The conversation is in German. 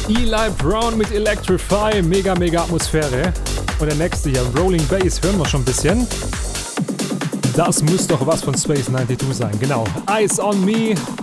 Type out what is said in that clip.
Eli Brown mit Electrify, mega Atmosphäre. Und der nächste hier, Rolling Bass, hören wir schon ein bisschen. Das muss doch was von Space 92 sein, genau. Eyes on Me